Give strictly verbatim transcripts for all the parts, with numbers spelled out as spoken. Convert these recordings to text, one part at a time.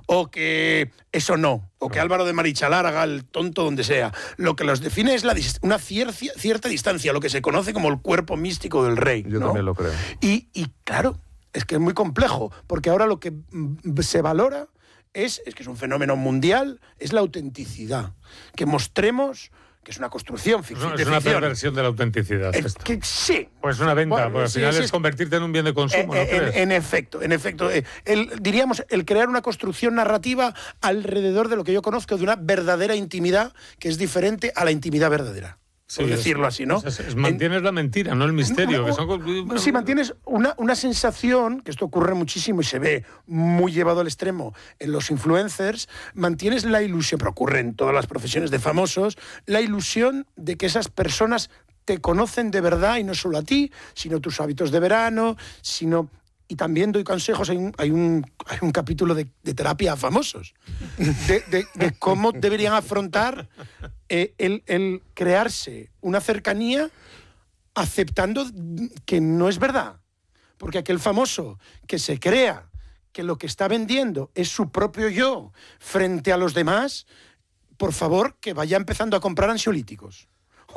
o que eso no, o que Álvaro de Marichalar haga el tonto donde sea. Lo que los define es la, una cierta, cierta distancia, lo que se conoce como el cuerpo místico del rey. Yo ¿no? también lo creo. Y, y claro, es que es muy complejo, porque ahora lo que se valora es, es que es un fenómeno mundial, es la autenticidad. Que mostremos... que es una construcción ficción. Es una perversión de la autenticidad. Es que sí. Pues una venta, Bueno, porque al sí, final sí, es, es convertirte en un bien de consumo, eh, ¿no en, crees? en efecto, en efecto. Eh, el, diríamos, el crear una construcción narrativa alrededor de lo que yo conozco de una verdadera intimidad que es diferente a la intimidad verdadera. Sí, por decirlo es, así, ¿no? Es, es, mantienes en, la mentira, no el misterio. Una, que son... Sí, mantienes una, una sensación, que esto ocurre muchísimo y se ve muy llevado al extremo en los influencers, mantienes la ilusión, pero ocurre en todas las profesiones de famosos, la ilusión de que esas personas te conocen de verdad y no solo a ti, sino tus hábitos de verano, sino... Y también doy consejos, hay un, hay un, hay un capítulo de, de terapia a famosos, de, de, de cómo deberían afrontar eh, el, el crearse una cercanía aceptando que no es verdad. Porque aquel famoso que se crea que lo que está vendiendo es su propio yo frente a los demás, por favor, que vaya empezando a comprar ansiolíticos.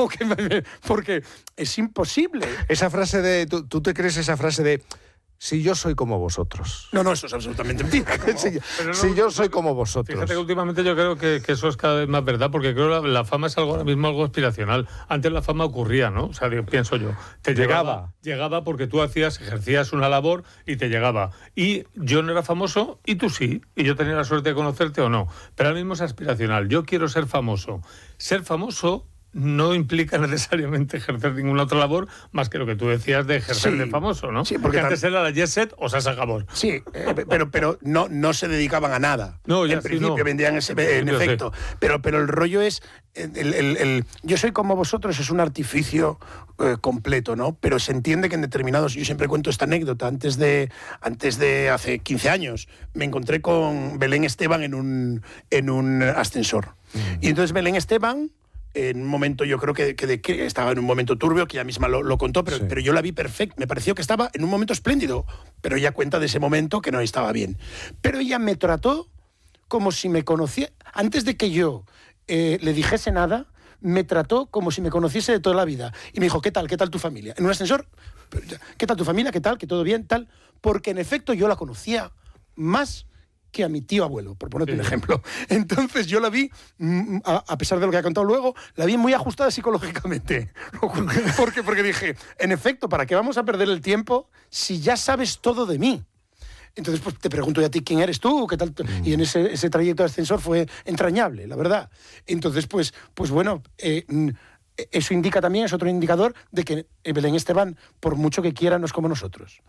Porque es imposible. Esa frase de... ¿tú, tú te crees esa frase de... Si yo soy como vosotros? No, no, eso es absolutamente mentira. si, no, si yo soy como vosotros. Fíjate que últimamente yo creo que, que eso es cada vez más verdad, porque creo que la, la fama es algo ahora mismo algo aspiracional. Antes la fama ocurría, ¿no? O sea, pienso yo. Te llegaba. Llegaba, llegaba porque tú hacías, ejercías una labor y te llegaba. Y yo no era famoso y tú sí. Y yo tenía la suerte de conocerte o no. Pero ahora mismo es aspiracional. Yo quiero ser famoso. Ser famoso no implica necesariamente ejercer ninguna otra labor más que lo que tú decías de ejercer sí, de famoso, ¿no? Sí, porque que antes era la Jet Set o Sasha Gabor. Sí, eh, pero, pero no, no se dedicaban a nada. No, ya en sí, principio no. vendían ese, en en efecto. Sí. Pero, pero el rollo es, el, el, el, el, yo soy como vosotros, es un artificio eh, completo, ¿no? Pero se entiende que en determinados, yo siempre cuento esta anécdota, antes de, antes de hace quince años, me encontré con Belén Esteban en un, en un ascensor. Mm. Y entonces Belén Esteban... en un momento, yo creo que, que, de, que estaba en un momento turbio, que ella misma lo, lo contó, pero, sí. pero yo la vi perfecta, me pareció que estaba en un momento espléndido, pero ella cuenta de ese momento que no estaba bien. Pero ella me trató como si me conociera, antes de que yo eh, le dijese nada, me trató como si me conociese de toda la vida. Y me dijo, ¿qué tal? ¿Qué tal tu familia? En un ascensor, ¿qué tal tu familia? ¿Qué tal? ¿Que todo bien? Tal. Porque en efecto yo la conocía más que a mi tío abuelo, por ponerte sí. un ejemplo. Entonces yo la vi, a, a pesar de lo que ha contado luego, la vi muy ajustada psicológicamente. porque, porque dije, en efecto, ¿para qué vamos a perder el tiempo si ya sabes todo de mí? Entonces pues te pregunto yo a ti, ¿quién eres tú? ¿Qué tal? Mm. Y en ese, ese trayecto de ascensor fue entrañable, la verdad. Entonces, pues, pues bueno... Eh, eso indica también, es otro indicador de que Belén Esteban, por mucho que quiera, no es como nosotros.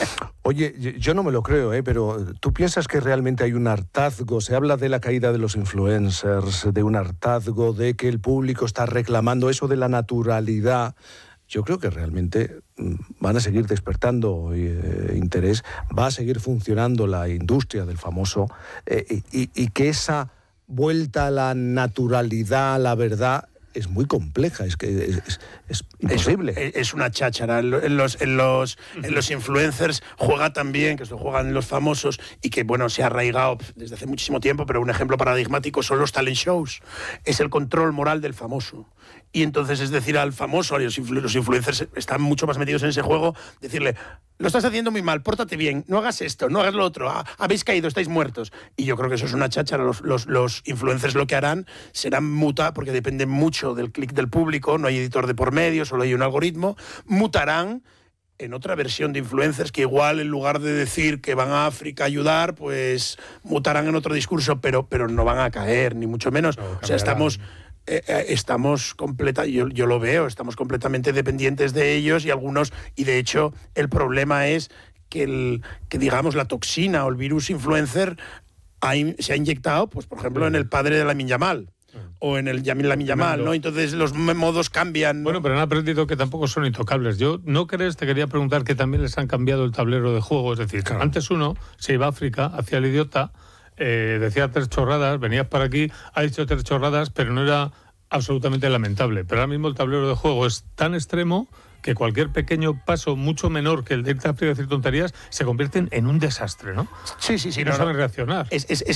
Oye, yo no me lo creo, ¿eh? Pero ¿tú piensas que realmente hay un hartazgo? Se habla de la caída de los influencers, de un hartazgo, de que el público está reclamando eso de la naturalidad. Yo creo que realmente van a seguir despertando eh, interés, va a seguir funcionando la industria del famoso eh, y, y que esa vuelta a la naturalidad, a la verdad... es muy compleja, es que es, es, es imposible. Es, es una cháchara. En los, en, los, en los influencers juega también, que esto juegan los famosos y que, bueno, se ha arraigado desde hace muchísimo tiempo, pero un ejemplo paradigmático son los talent shows. Es el control moral del famoso. Y entonces es decir al famoso, a los, influ- los influencers están mucho más metidos en ese juego, decirle, lo estás haciendo muy mal, pórtate bien, no hagas esto, no hagas lo otro, ah, habéis caído, estáis muertos. Y yo creo que eso es una cháchara. Los, los, los influencers lo que harán serán muta, porque depende mucho del clic del público, no hay editor de por medio, solo hay un algoritmo, mutarán en otra versión de influencers que igual en lugar de decir que van a África a ayudar, pues mutarán en otro discurso, pero, pero no van a caer, ni mucho menos. No, o sea, estamos... Eh, eh, estamos completa, yo, yo lo veo, estamos completamente dependientes de ellos y algunos, y de hecho el problema es que, el, que digamos la toxina o el virus influencer ha, se ha inyectado, pues por ejemplo en el padre de Lamine Yamal o en el Yamil Lamine Yamal, ¿no? Entonces los modos cambian, ¿no? Bueno, pero han aprendido que tampoco son intocables. Yo, ¿no crees? Te quería preguntar que también les han cambiado el tablero de juego, es decir, claro. Antes uno se iba a África, hacía el idiota, Eh, decía tres chorradas, venías para aquí, ha dicho tres chorradas, pero no era absolutamente lamentable. Pero ahora mismo el tablero de juego es tan extremo que cualquier pequeño paso, mucho menor que el de irte a África y decir tonterías, se convierten en un desastre, ¿no? Sí, sí, sí. Y no, no saben no. reaccionar. Es, es, es